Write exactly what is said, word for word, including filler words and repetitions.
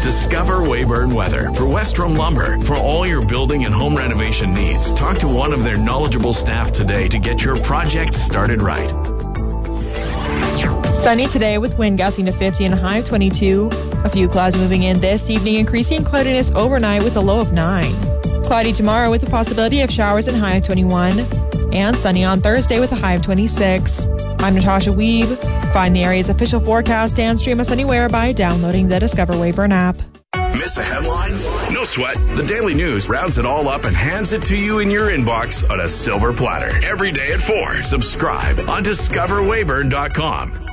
Discover Weyburn Weather for Westrom Lumber. For all your building and home renovation needs, talk to one of their knowledgeable staff today to get your project started right. Sunny today with wind gusting to fifty and a high of twenty-two. A few clouds moving in this evening, increasing cloudiness overnight with a low of nine. Cloudy tomorrow with the possibility of showers and high of twenty-one. And sunny on Thursday with a high of twenty-six. I'm Natasha Weeb. Find the area's official forecast and stream us anywhere by downloading the Discover Weyburn app. Miss a headline? No sweat. The Daily News rounds it all up and hands it to you in your inbox on a silver platter. Every day at four. Subscribe on discover weyburn dot com.